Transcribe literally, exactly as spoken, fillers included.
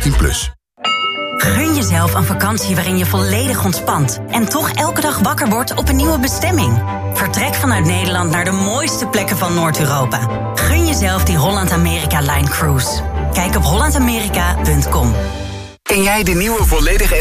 achttien plus. Gun jezelf een vakantie waarin je volledig ontspant en toch elke dag wakker wordt op een nieuwe bestemming. Vertrek vanuit Nederland naar de mooiste plekken van Noord-Europa. Gun jezelf die Holland-Amerika Line Cruise. Kijk op holland amerika punt com. Ken jij de nieuwe volledige